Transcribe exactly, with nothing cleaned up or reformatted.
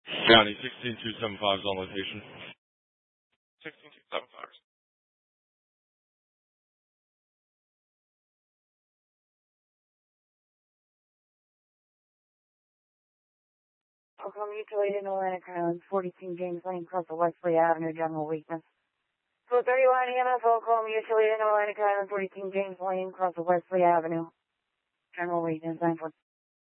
County, sixteen two seven five is on location. sixteen two seven five. Oklahoma Utility in Atlantic Highlands, forty-two James Lane, across the Wesley Avenue, general weakness. Code thirty-one E M S, Oklahoma Utility in Atlantic Highlands, forty-two James Lane, across the Wesley Avenue, general weakness, nine four.